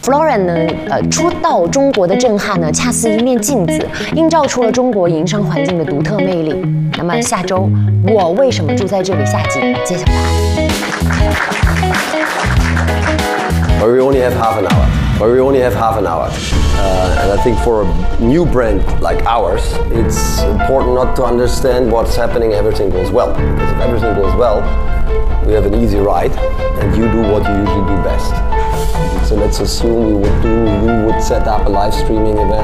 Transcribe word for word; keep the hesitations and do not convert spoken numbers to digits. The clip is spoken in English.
Florence 呢，呃，初到中国的震撼呢，恰似一面镜子，映照出了中国营商环境的独特魅力。那么下周我为什么住在这里？下集揭晓答案。 But we only have half an hour. But we only have half an hour. Uh, and I think for a new brand like ours, it's important not to understand what's happening. Everything goes well. Because if everything goes well, we have an easy ride, and you do what you usually do best. So let's assume we would do, we would set up a live streaming event